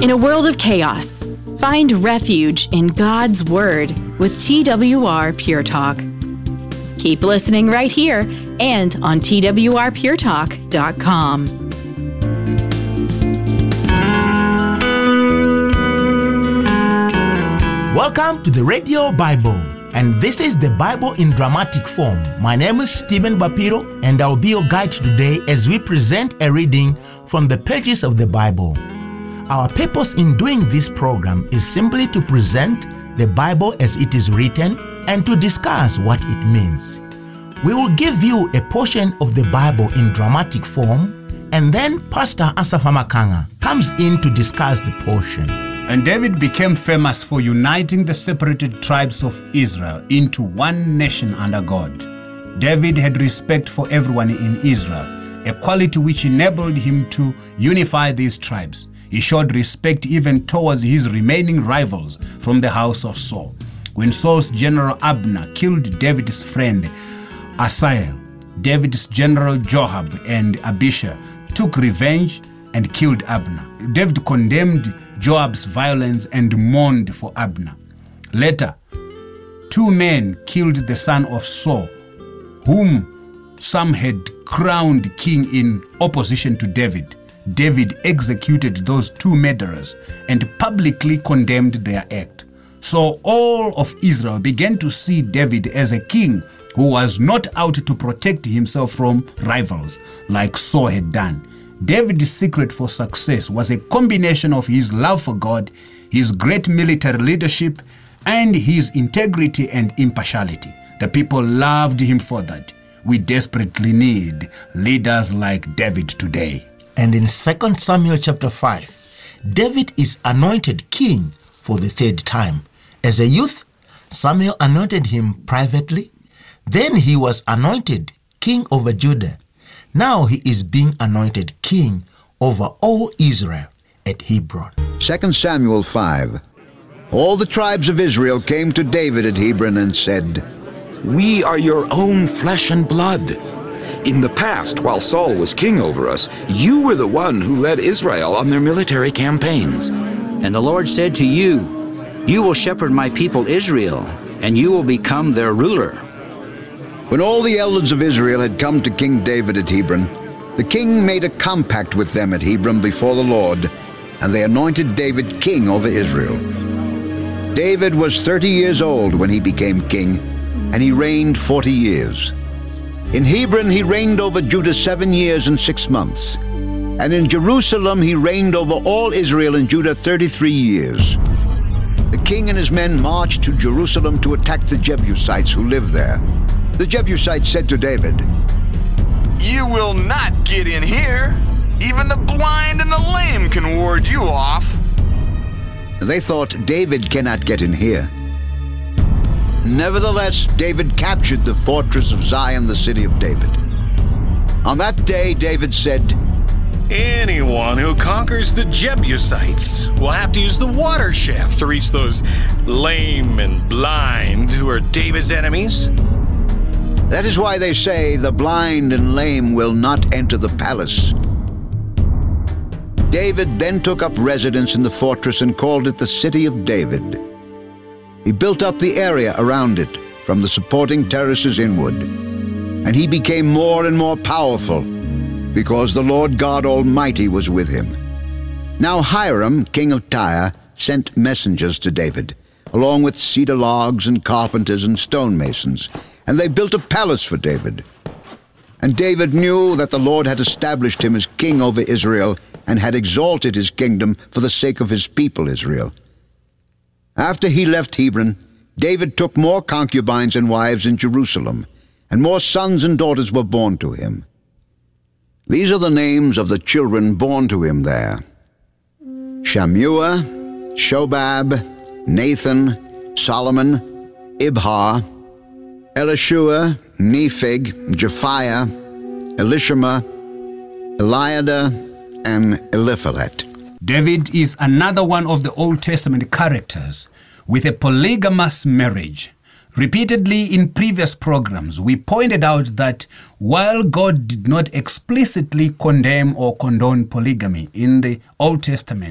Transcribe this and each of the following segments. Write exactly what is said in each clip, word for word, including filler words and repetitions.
In a world of chaos, find refuge in God's Word with T W R Pure Talk. Keep listening right here and on T W R pure talk dot com. Welcome to the Radio Bible, and this is the Bible in dramatic form. My name is Stephen Bapiro, and I'll be your guide today as we present a reading from the pages of the Bible. Our purpose in doing this program is simply to present the Bible as it is written and to discuss what it means. We will give you a portion of the Bible in dramatic form, and then Pastor Asaph Amakanga comes in to discuss the portion. And David became famous for uniting the separated tribes of Israel into one nation under God. David had respect for everyone in Israel, a quality which enabled him to unify these tribes. He showed respect even towards his remaining rivals from the house of Saul. When Saul's general Abner killed David's friend Asahel, David's general Joab and Abishai took revenge and killed Abner. David condemned Joab's violence and mourned for Abner. Later, two men killed the son of Saul, whom some had crowned king in opposition to David. David executed those two murderers and publicly condemned their act. So all of Israel began to see David as a king who was not out to protect himself from rivals like Saul had done. David's secret for success was a combination of his love for God, his great military leadership, and his integrity and impartiality. The people loved him for that. We desperately need leaders like David today. And in Second Samuel chapter five, David is anointed king for the third time. As a youth, Samuel anointed him privately. Then he was anointed king over Judah. Now he is being anointed king over all Israel at Hebron. Second Samuel five. All the tribes of Israel came to David at Hebron and said, "We are your own flesh and blood. In the past, while Saul was king over us, you were the one who led Israel on their military campaigns." And the Lord said to you, "You will shepherd my people Israel, and you will become their ruler." When all the elders of Israel had come to King David at Hebron, the king made a compact with them at Hebron before the Lord, and they anointed David king over Israel. David was thirty years old when he became king, and he reigned forty years. In Hebron he reigned over Judah seven years and six months, and in Jerusalem he reigned over all Israel and Judah thirty-three years. The king and his men marched to Jerusalem to attack the Jebusites who lived there. The Jebusites said to David, "You will not get in here. Even the blind and the lame can ward you off." They thought, "David cannot get in here." Nevertheless, David captured the fortress of Zion, the city of David. On that day, David said, "Anyone who conquers the Jebusites will have to use the water shaft to reach those lame and blind who are David's enemies." That is why they say the blind and lame will not enter the palace. David then took up residence in the fortress and called it the City of David. He built up the area around it, from the supporting terraces inward, and he became more and more powerful, because the Lord God Almighty was with him. Now Hiram, king of Tyre, sent messengers to David, along with cedar logs and carpenters and stonemasons, and they built a palace for David. And David knew that the Lord had established him as king over Israel and had exalted his kingdom for the sake of his people Israel. After he left Hebron, David took more concubines and wives in Jerusalem, and more sons and daughters were born to him. These are the names of the children born to him there: Shammua, Shobab, Nathan, Solomon, Ibhar, Elishua, Nepheg, Japhiah, Elishama, Eliada, and Eliphalet. David is another one of the Old Testament characters with a polygamous marriage. Repeatedly in previous programs, we pointed out that while God did not explicitly condemn or condone polygamy in the Old Testament,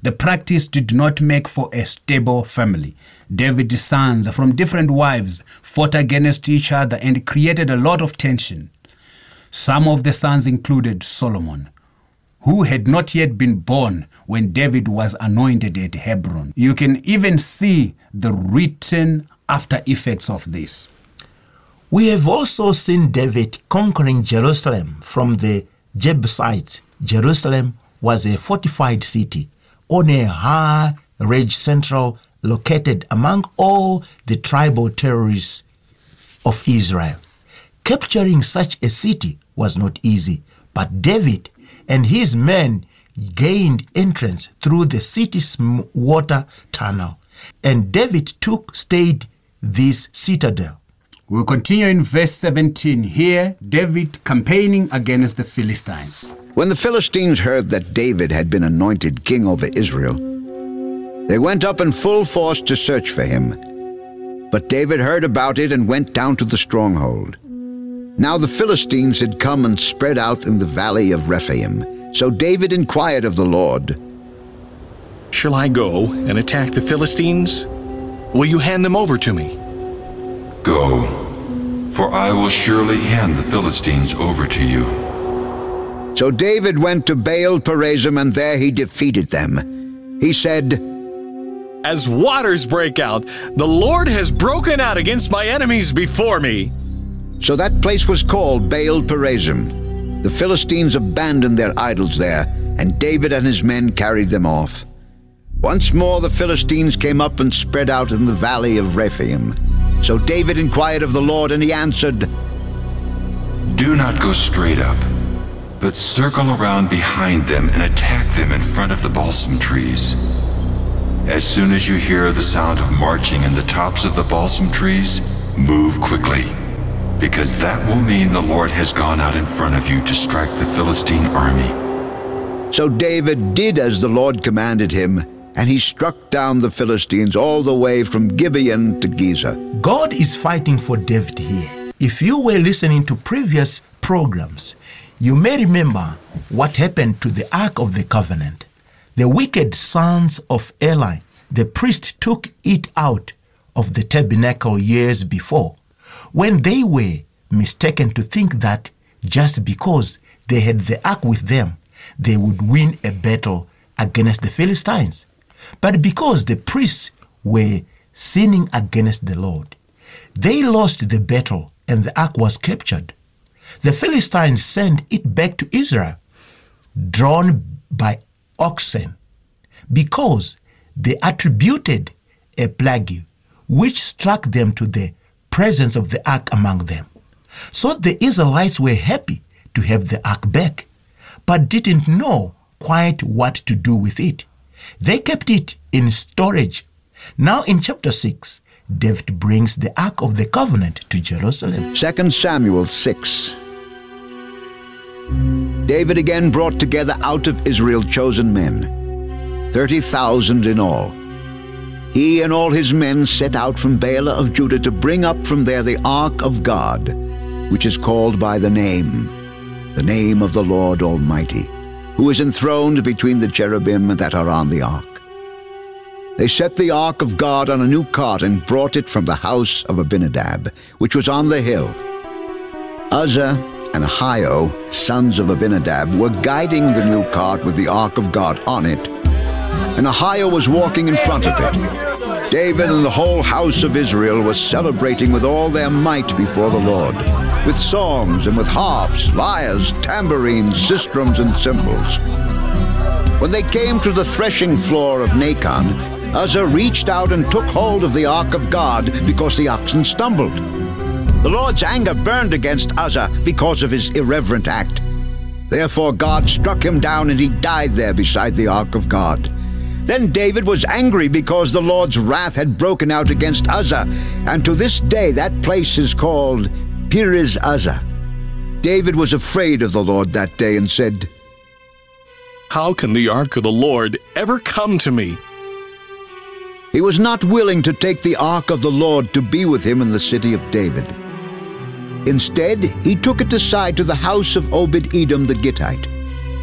The practice did not make for a stable family. David's sons from different wives fought against each other and created a lot of tension. Some of the sons included Solomon, who had not yet been born when David was anointed at Hebron. You can even see the written after effects of this. We have also seen David conquering Jerusalem from the Jebusites. Jerusalem was a fortified city on a high ridge central located among all the tribal territories of Israel. Capturing such a city was not easy, but David and his men gained entrance through the city's water tunnel, and David took stayed this citadel. We'll continue in verse seventeen. Here, David campaigning against the Philistines. When the Philistines heard that David had been anointed king over Israel, they went up in full force to search for him. But David heard about it and went down to the stronghold. Now the Philistines had come and spread out in the valley of Rephaim. So David inquired of the Lord, "Shall I go and attack the Philistines? Will you hand them over to me?" Go, for I will surely hand the Philistines over to you. So David went to Baal Perazim, and there he defeated them. He said, "As waters break out, the Lord has broken out against my enemies before me." So that place was called Baal Perazim. The Philistines abandoned their idols there, and David and his men carried them off. Once more the Philistines came up and spread out in the valley of Rephaim. So David inquired of the Lord, and he answered, Do not go straight up, but circle around behind them and attack them in front of the balsam trees. As soon as you hear the sound of marching in the tops of the balsam trees, move quickly, because that will mean the Lord has gone out in front of you to strike the Philistine army. So David did as the Lord commanded him, and he struck down the Philistines all the way from Gibeon to Gezer. God is fighting for David here. If you were listening to previous programs, you may remember what happened to the Ark of the Covenant. The wicked sons of Eli, the priest, took it out of the tabernacle years before, when they were mistaken to think that just because they had the ark with them, they would win a battle against the Philistines. But because the priests were sinning against the Lord, they lost the battle and the ark was captured. The Philistines sent it back to Israel, drawn by oxen, because they attributed a plague which struck them to the presence of the ark among them. So the Israelites were happy to have the ark back, but didn't know quite what to do with it. They kept it in storage. Now in chapter six, David brings the Ark of the Covenant to Jerusalem. Second Samuel six. David again brought together out of Israel chosen men, thirty thousand in all. He and all his men set out from Baalah of Judah to bring up from there the Ark of God, which is called by the name, the name of the Lord Almighty, who is enthroned between the cherubim that are on the ark. They set the ark of God on a new cart and brought it from the house of Abinadab, which was on the hill. Uzzah and Ahio, sons of Abinadab, were guiding the new cart with the ark of God on it, and Ahio was walking in front of it. David and the whole house of Israel were celebrating with all their might before the Lord, with songs and with harps, lyres, tambourines, sistrums, and cymbals. When they came to the threshing floor of Nacon, Uzzah reached out and took hold of the ark of God because the oxen stumbled. The Lord's anger burned against Uzzah because of his irreverent act. Therefore God struck him down, and he died there beside the ark of God. Then David was angry because the Lord's wrath had broken out against Uzzah, and to this day that place is called Perez Uzzah. David was afraid of the Lord that day and said, "How can the ark of the Lord ever come to me?" He was not willing to take the ark of the Lord to be with him in the city of David. Instead, he took it aside to the house of Obed-Edom the Gittite.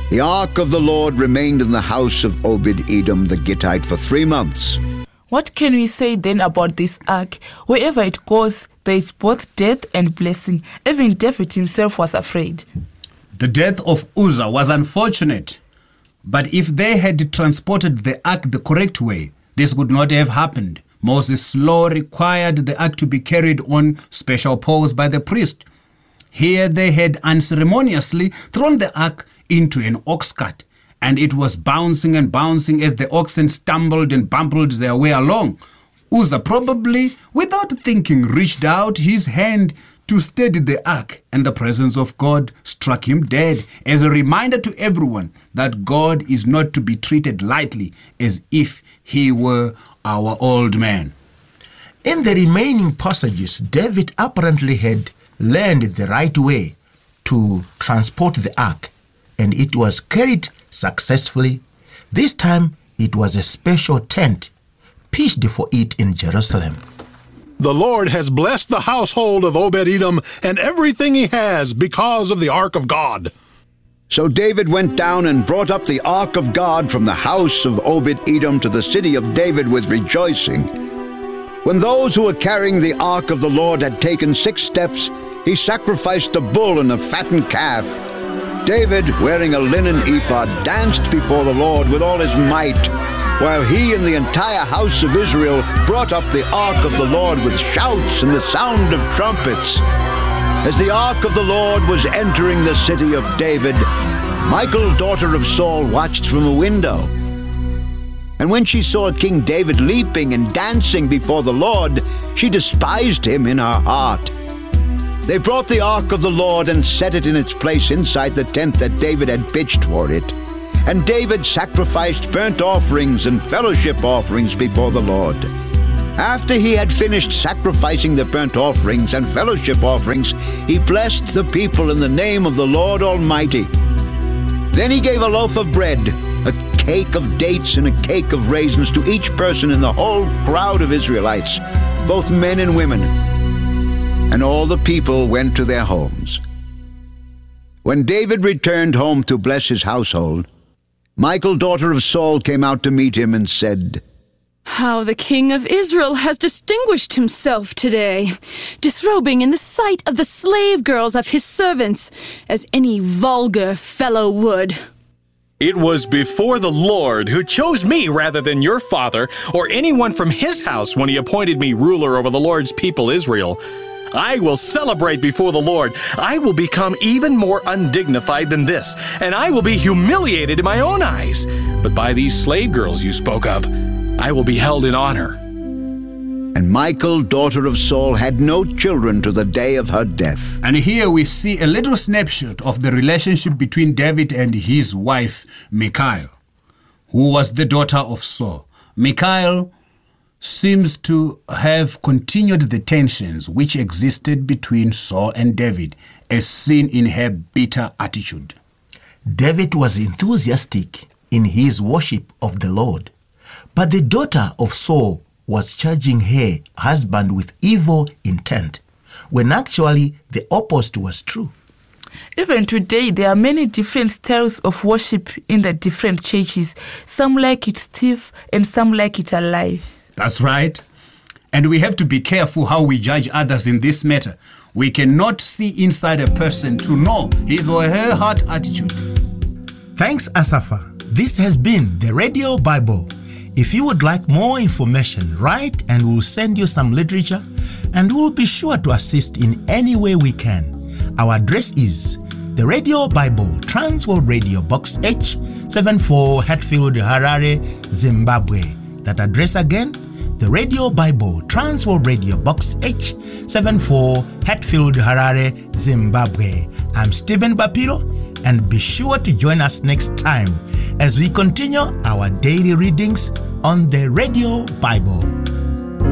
The ark of the Lord remained in the house of Obed-Edom the Gittite for three months. What can we say then about this ark? Wherever it goes, there is both death and blessing. Even David himself was afraid. The death of Uzzah was unfortunate, but if they had transported the ark the correct way, this would not have happened. Moses' law required the ark to be carried on special poles by the priest. Here they had unceremoniously thrown the ark into an ox cart, and it was bouncing and bouncing as the oxen stumbled and bumbled their way along. Uzzah probably, without thinking, reached out his hand to steady the ark, and the presence of God struck him dead, as a reminder to everyone that God is not to be treated lightly, as if he were our old man. In the remaining passages, David apparently had learned the right way to transport the ark, and it was carried successfully. This time it was a special tent pitched for it in Jerusalem. The Lord has blessed the household of Obed-Edom and everything he has because of the ark of God. So David went down and brought up the ark of God from the house of Obed-Edom to the city of David with rejoicing. When those who were carrying the ark of the Lord had taken six steps, he sacrificed a bull and a fattened calf. David, wearing a linen ephod, danced before the Lord with all his might, while he and the entire house of Israel brought up the ark of the Lord with shouts and the sound of trumpets. As the ark of the Lord was entering the city of David, Michal, daughter of Saul, watched from a window. And when she saw King David leaping and dancing before the Lord, she despised him in her heart. They brought the ark of the Lord and set it in its place inside the tent that David had pitched for it. And David sacrificed burnt offerings and fellowship offerings before the Lord. After he had finished sacrificing the burnt offerings and fellowship offerings, he blessed the people in the name of the Lord Almighty. Then he gave a loaf of bread, a cake of dates and a cake of raisins to each person in the whole crowd of Israelites, both men and women. And all the people went to their homes. When David returned home to bless his household, Michal, daughter of Saul, came out to meet him and said, "How the king of Israel has distinguished himself today, disrobing in the sight of the slave girls of his servants, as any vulgar fellow would." It was before the Lord who chose me rather than your father or anyone from his house when he appointed me ruler over the Lord's people Israel. I will celebrate before the Lord. I will become even more undignified than this, and I will be humiliated in my own eyes. But by these slave girls you spoke of, I will be held in honor. And Michal, daughter of Saul, had no children to the day of her death. And here we see a little snapshot of the relationship between David and his wife, Michal, who was the daughter of Saul. Michal seems to have continued the tensions which existed between Saul and David, as seen in her bitter attitude. David was enthusiastic in his worship of the Lord, but the daughter of Saul was charging her husband with evil intent, when actually the opposite was true. Even today, there are many different styles of worship in the different churches. Some like it stiff and some like it alive. That's right. And we have to be careful how we judge others in this matter. We cannot see inside a person to know his or her heart attitude. Thanks, Asafa. This has been the Radio Bible. If you would like more information, write and we'll send you some literature, and we'll be sure to assist in any way we can. Our address is the Radio Bible, Transworld Radio, Box H seventy-four, Hatfield, Harare, Zimbabwe. That address again, the Radio Bible, Transworld Radio, Box H seventy-four, Hatfield, Harare, Zimbabwe. I'm Stephen Bapiro, and be sure to join us next time as we continue our daily readings on the Radio Bible.